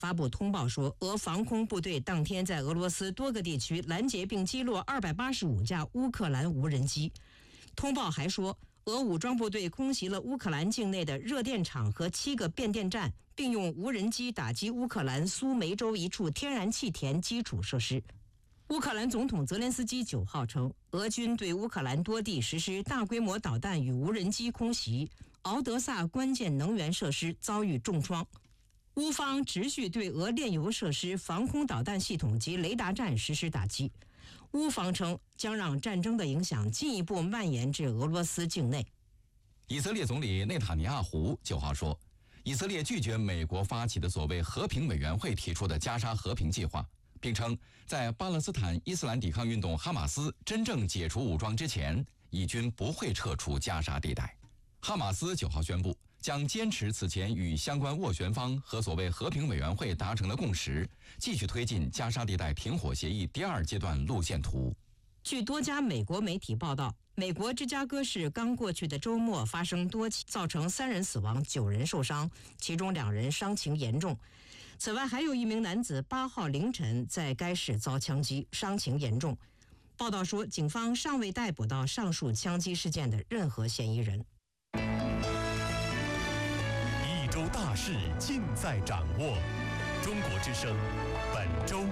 发布通报说，俄防空部队当天在俄罗斯多个地区拦截并击落285架乌克兰无人机。通报还说，俄武装部队空袭了乌克兰境内的热电厂和7个变电站，并用无人机打击乌克兰苏梅州一处天然气田基础设施。乌克兰总统泽连斯基9号称，俄军对乌克兰多地实施大规模导弹与无人机空袭，敖德萨关键能源设施遭遇重创。乌方持续对俄炼油设施、防空导弹系统及雷达站实施打击。乌方称将让战争的影响进一步蔓延至俄罗斯境内。 以色列总理内塔尼亚胡9号说，以色列拒绝美国发起的所谓和平委员会提出的加沙和平计划，并称在巴勒斯坦伊斯兰抵抗运动哈马斯真正解除武装之前，以军不会撤出加沙地带。哈马斯9号宣布，将坚持此前与相关斡旋方和所谓和平委员会达成的共识，继续推进加沙地带停火协议第2阶段路线图。 据多家美国媒体报道，美国芝加哥市刚过去的周末发生多起，造成3人死亡、9人受伤，其中2人伤情严重。此外，还有一名男子8号凌晨在该市遭枪击，伤情严重。报道说，警方尚未逮捕到上述枪击事件的任何嫌疑人。 一周大事尽在掌握，中国之声本周。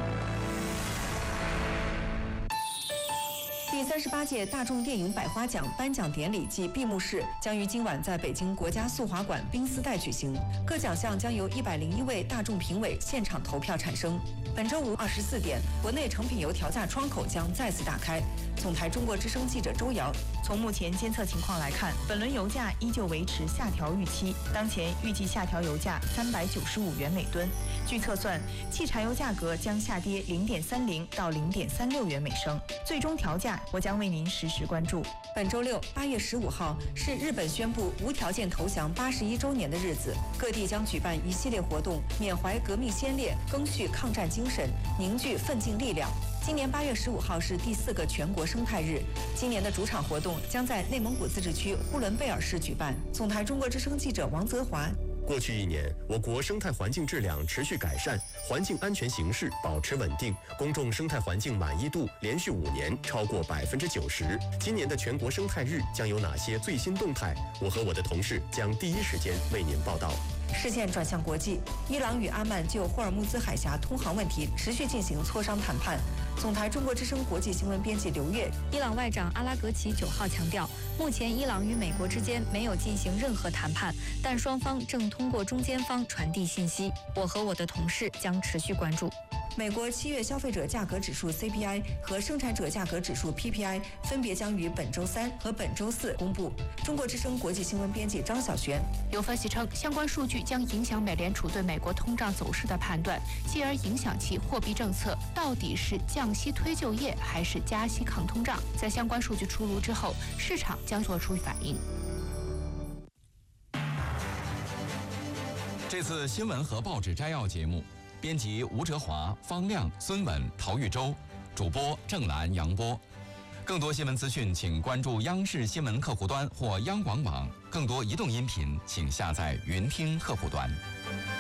第38届大众电影百花奖颁奖典礼暨闭幕式将于今晚在北京国家速滑馆冰丝带举行，各奖项将由101位大众评委现场投票产生。本周五24点，国内成品油调价窗口将再次打开。总台中国之声记者周瑶， 从目前监测情况来看，本轮油价依旧维持下调预期，当前预计下调油价395元每吨。据测算，汽柴油价格将下跌0.30到0.36元每升，最终调价我将为您实时关注。 本周六8月15号是日本宣布无条件投降81周年的日子，各地将举办一系列活动，缅怀革命先烈，赓续抗战精神，凝聚奋进力量。今年8月15号是第4个全国生态日，今年的主场活动将在内蒙古自治区呼伦贝尔市举办。总台中国之声记者王泽华。 过去1年，我国生态环境质量持续改善，环境安全形势保持稳定，公众生态环境满意度连续5年超过90%。今年的全国生态日将有哪些最新动态？我和我的同事将第一时间为您报道。 视线转向国际，伊朗与阿曼就霍尔木兹海峡通航问题持续进行磋商谈判。总台中国之声国际新闻编辑刘月。 伊朗外长阿拉格齐9号强调，目前伊朗与美国之间没有进行任何谈判，但双方正通过中间方传递信息。我和我的同事将持续关注。 美国7月消费者价格指数 CPI 和生产者价格指数 PPI 分别将于本周3和本周4公布。中国之声国际新闻编辑张小璇。 有分析称，相关数据将影响美联储对美国通胀走势的判断，继而影响其货币政策到底是降息推就业还是加息抗通胀。在相关数据出炉之后，市场将做出反应。 这次新闻和报纸摘要节目，编辑吴哲华、方亮、孙稳、陶玉洲，主播郑兰、杨波。更多新闻资讯，请关注央视新闻客户端或央广网。更多移动音频，请下载云听客户端。